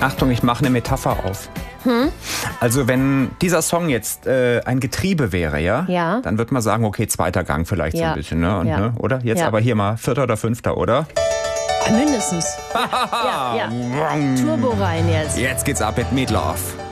Achtung, ich mache eine Metapher auf. Also wenn dieser Song jetzt ein Getriebe wäre, ja, dann würde man sagen, okay, zweiter Gang vielleicht so ein bisschen, ne? Und, ne? Oder? Jetzt aber hier mal vierter oder fünfter, oder? Mindestens. Ja. Turbo rein jetzt. Jetzt geht's ab mit Meatloaf.